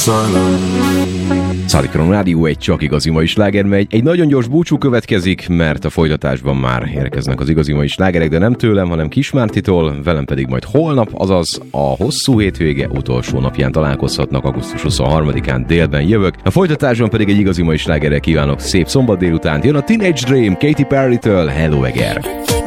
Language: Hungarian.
Szádikron Rádió egy csak igazi mai sláger megy. Egy nagyon gyors búcsú következik, mert a folytatásban már érkeznek az igazi mai slágerek, de nem tőlem, hanem Kismártitól, velem pedig majd holnap, azaz a hosszú hétvége utolsó napján találkozhatnak, augusztus 23-án délben jövök. A folytatásban pedig egy igazi mai slágerrel kívánok szép szombat délutánt. Jön a Teenage Dream Katy Perry-től, Hello Again.